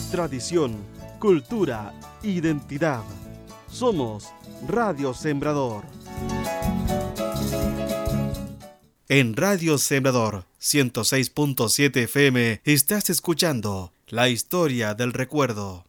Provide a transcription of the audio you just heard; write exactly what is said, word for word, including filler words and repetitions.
tradición, cultura, identidad. Somos Radio Sembrador. En Radio Sembrador ciento seis punto siete F M estás escuchando La Historia del Recuerdo.